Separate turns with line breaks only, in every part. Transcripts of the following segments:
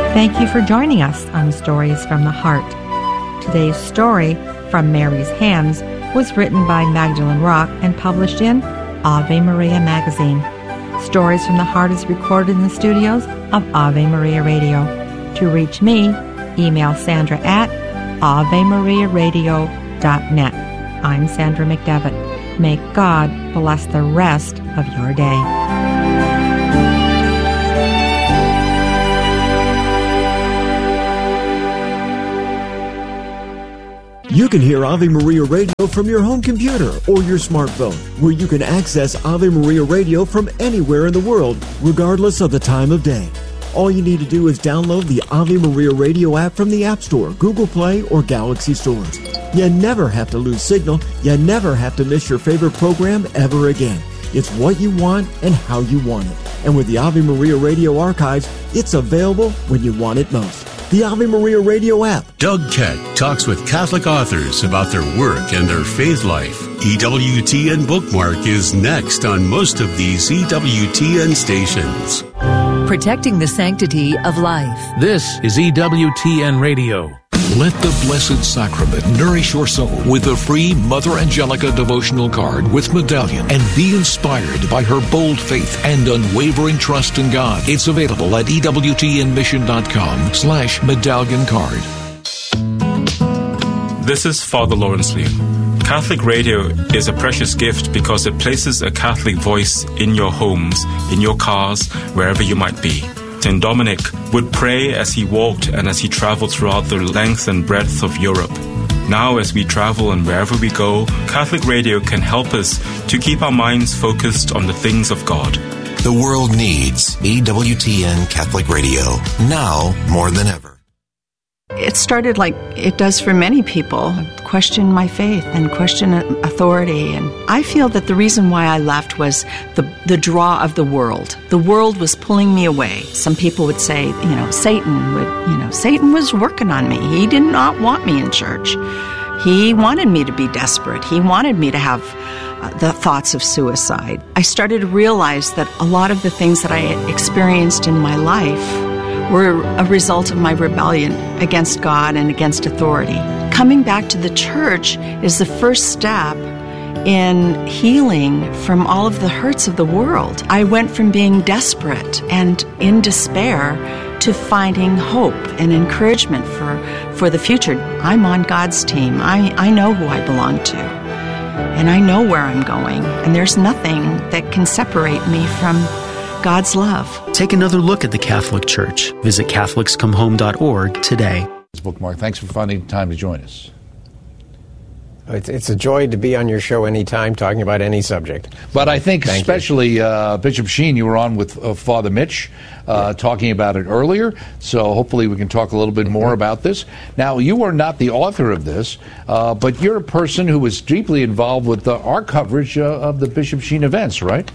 Thank you for joining us on Stories from the Heart. Today's story, From Mary's Hands, was written by Magdalene Rock and published in Ave Maria magazine. Stories from the Heart is recorded in the studios of Ave Maria Radio. To reach me, email Sandra at AveMariaRadio.net. I'm Sandra McDevitt. May God bless the rest of your day.
You can hear Ave Maria Radio from your home computer or your smartphone, where you can access Ave Maria Radio from anywhere in the world, regardless of the time of day. All you need to do is download the Ave Maria Radio app from the App Store, Google Play, or Galaxy stores. You never have to lose signal. You never have to miss your favorite program ever again. It's what you want and how you want it. And with the Ave Maria Radio archives, it's available when you want it most. The Ave Maria Radio app.
Doug Keck talks with Catholic authors about their work and their faith life. EWTN Bookmark is next on most of these EWTN stations.
Protecting the sanctity of life.
This is EWTN Radio.
Let the Blessed Sacrament nourish your soul with a free Mother Angelica devotional card with medallion, and be inspired by her bold faith and unwavering trust in God. It's available at EWTNmission.com/medallion card.
This is Father Lawrence Liu. Catholic Radio is a precious gift because it places a Catholic voice in your homes, in your cars, wherever you might be. St. Dominic would pray as he walked and as he traveled throughout the length and breadth of Europe. Now, as we travel and wherever we go, Catholic Radio can help us to keep our minds focused on the things of God.
The world needs EWTN Catholic Radio, now more than ever.
It started like it does for many people, question my faith and question authority. And I feel that the reason why I left was the draw of the world. The world was pulling me away. Some people would say, Satan was working on me. He did not want me in church. He wanted me to be desperate. He wanted me to have the thoughts of suicide. I started to realize that a lot of the things that I had experienced in my life were a result of my rebellion against God and against authority. Coming back to the church is the first step in healing from all of the hurts of the world. I went from being desperate and in despair to finding hope and encouragement for the future. I'm on God's team. I know who I belong to, and I know where I'm going, and there's nothing that can separate me from God's love.
Take another look at the Catholic Church. Visit CatholicsComeHome.org today.
Bookmark, thanks for finding time to join us.
It's a joy to be on your show anytime, talking about any subject.
But I think especially Bishop Sheen, you were on with Father Mitch talking about it earlier, so hopefully we can talk a little bit more about this. Now, you are not the author of this, but you're a person who was deeply involved with our coverage of the Bishop Sheen events, right?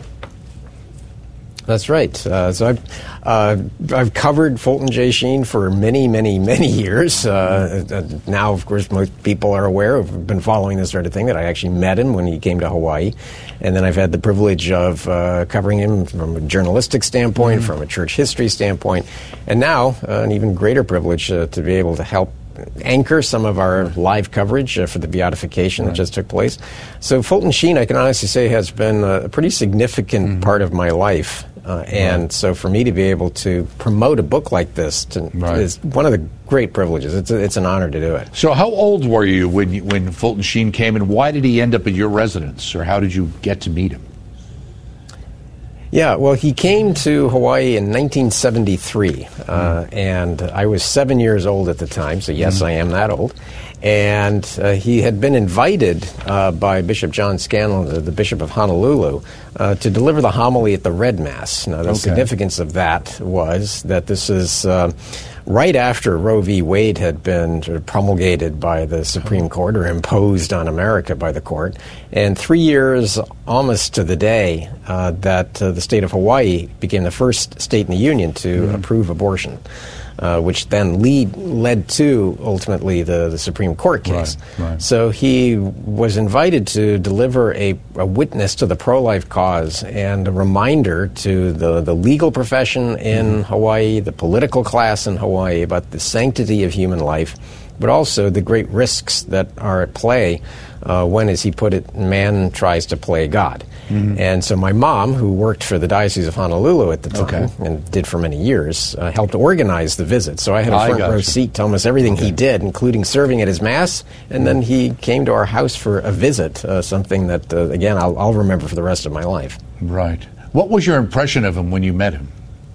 That's right. So I've covered Fulton J. Sheen for many, many, many years. Now, of course, most people are aware, who've been following this sort of thing, that I actually met him when he came to Hawaii. And then I've had the privilege of covering him from a journalistic standpoint, from a church history standpoint, and now an even greater privilege to be able to help anchor some of our live coverage for the beatification that just took place. So Fulton Sheen, I can honestly say, has been a pretty significant part of my life. And so for me to be able to promote a book like this is one of the great privileges. It's an honor to do it.
So how old were you when Fulton Sheen came, and why did he end up at your residence, or how did you get to meet him?
Yeah, well, he came to Hawaii in 1973, and I was 7 years old at the time, so yes, I am that old. And he had been invited by Bishop John Scanlon, the Bishop of Honolulu, to deliver the homily at the Red Mass. Now, the significance of that was that this is right after Roe v. Wade had been promulgated by the Supreme Court, or imposed on America by the court, and 3 years almost to the day that the state of Hawaii became the first state in the Union to approve abortion. which then led to ultimately the Supreme Court case.
Right.
So he was invited to deliver a witness to the pro-life cause and a reminder to the legal profession in Hawaii, the political class in Hawaii, about the sanctity of human life, but also the great risks that are at play when, as he put it, man tries to play God. And so my mom, who worked for the Diocese of Honolulu at the time, and did for many years, helped organize the visit. So I had a front row seat to almost everything he did, including serving at his Mass, and then he came to our house for a visit, something that, again, I'll remember for the rest of my life.
Right. What was your impression of him when you met him?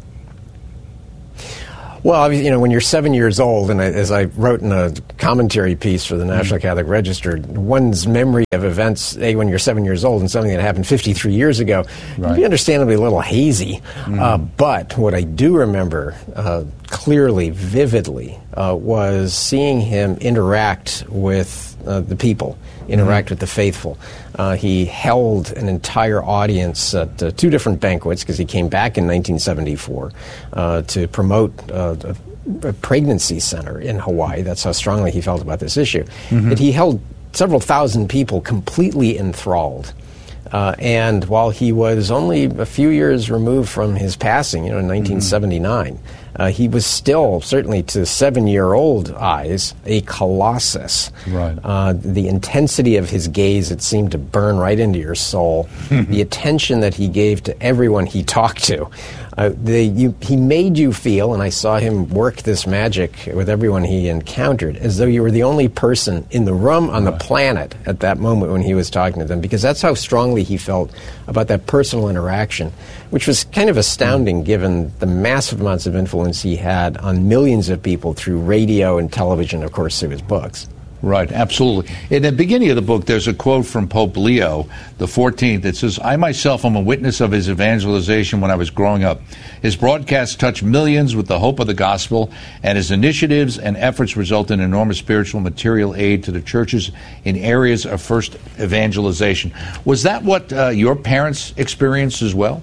Well, when you're 7 years old, and as I wrote in a commentary piece for the National Catholic Register, one's memory of events, when you're 7 years old and something that happened 53 years ago, can be understandably a little hazy. But what I do remember clearly, vividly, was seeing him interact with the people, interact with the faithful. He held an entire audience at two different banquets, because he came back in 1974 to promote a pregnancy center in Hawaii. That's how strongly he felt about this issue. But he held several thousand people completely enthralled. And while he was only a few years removed from his passing, in 1979, he was still, certainly to 7-year-old eyes, a colossus.
Right.
The intensity of his gaze, it seemed to burn right into your soul. The attention that he gave to everyone he talked to. He made you feel, and I saw him work this magic with everyone he encountered, as though you were the only person in the room on the planet at that moment when he was talking to them, because that's how strongly he felt about that personal interaction, which was kind of astounding given the massive amounts of influence he had on millions of people through radio and television, of course, through his books.
Right, absolutely. In the beginning of the book, there's a quote from Pope Leo the 14th. It says, "I myself am a witness of his evangelization when I was growing up. His broadcasts touch millions with the hope of the gospel, and his initiatives and efforts result in enormous spiritual and material aid to the churches in areas of first evangelization." Was that what your parents experienced as well?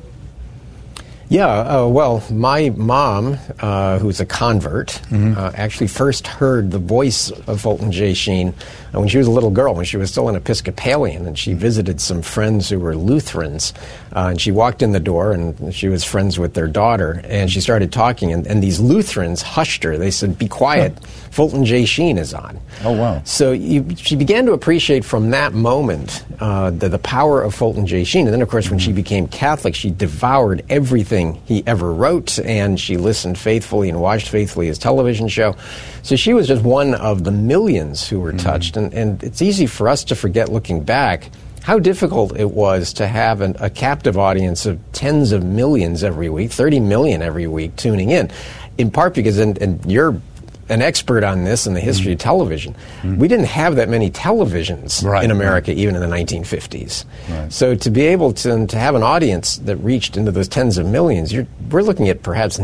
Yeah, well, my mom, who's a convert, actually first heard the voice of Fulton J. Sheen when she was a little girl, when she was still an Episcopalian, and she visited some friends who were Lutherans. And she walked in the door, and she was friends with their daughter, and she started talking, and these Lutherans hushed her. They said, "Be quiet, Fulton J. Sheen is on."
Oh, wow.
So she began to appreciate from that moment the power of Fulton J. Sheen. And then, of course, when she became Catholic, she devoured everything he ever wrote, and she listened faithfully and watched faithfully his television show. So she was just one of the millions who were touched. And it's easy for us to forget, looking back, how difficult it was to have a captive audience of tens of millions every week, 30 million every week tuning in part because, and you're an expert on this in the history of television, we didn't have that many televisions in America even in the 1950s. Right. So to be able to have an audience that reached into those tens of millions, we're looking at perhaps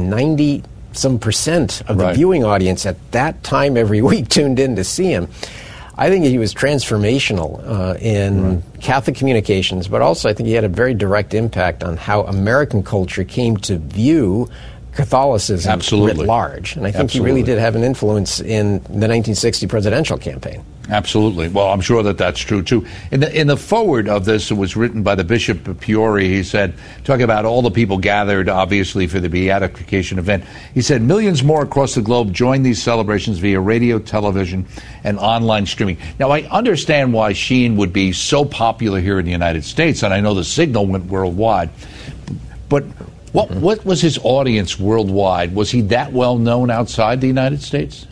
90% of the viewing audience at that time every week tuned in to see him. I think he was transformational in Catholic communications, but also I think he had a very direct impact on how American culture came to view Catholicism writ large. And I think he really did have an influence in the 1960 presidential campaign.
Absolutely. Well, I'm sure that that's true, too. In the foreword of this, it was written by the Bishop of Peoria. He said, talking about all the people gathered, obviously, for the beatification event, he said, "Millions more across the globe join these celebrations via radio, television, and online streaming." Now, I understand why Sheen would be so popular here in the United States, and I know the signal went worldwide. But what was his audience worldwide? Was he that well known outside the United States?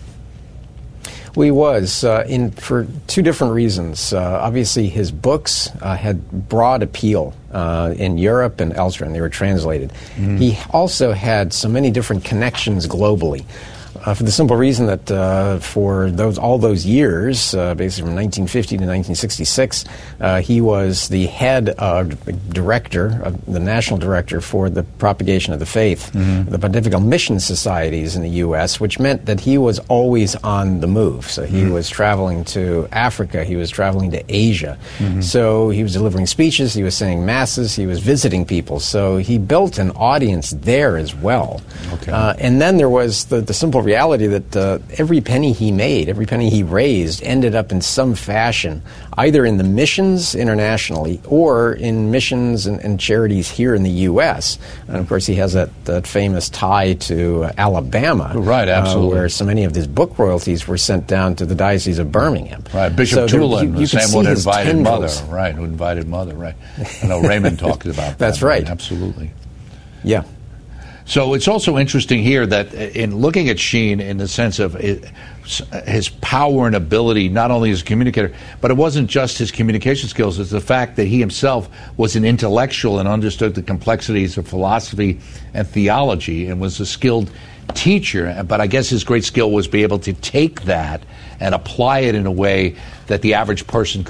Well, he was, for two different reasons. Obviously, his books had broad appeal in Europe and elsewhere, and they were translated. He also had so many different connections globally. for the simple reason that for all those years, basically from 1950 to 1966, he was the head director, the national director for the propagation of the faith, the Pontifical Mission Societies in the U.S., which meant that he was always on the move. So he was traveling to Africa, he was traveling to Asia. So he was delivering speeches, he was saying masses, he was visiting people. So he built an audience there as well.
Okay.
And then there was the simple reality that every penny he made, every penny he raised, ended up in some fashion, either in the missions internationally or in missions and charities here in the U.S. And of course, he has that famous tie to Alabama,
right? Absolutely,
where so many of his book royalties were sent down to the Diocese of Birmingham.
Right, Bishop Tulin, the same one who invited
tendrils.
Mother, right? Who invited Mother, right? I know Raymond talked about that.
That's right.
Absolutely.
Yeah.
So it's also interesting here that in looking at Sheen in the sense of his power and ability, not only as a communicator, but it wasn't just his communication skills, it's the fact that he himself was an intellectual and understood the complexities of philosophy and theology and was a skilled teacher. But I guess his great skill was be able to take that and apply it in a way that the average person could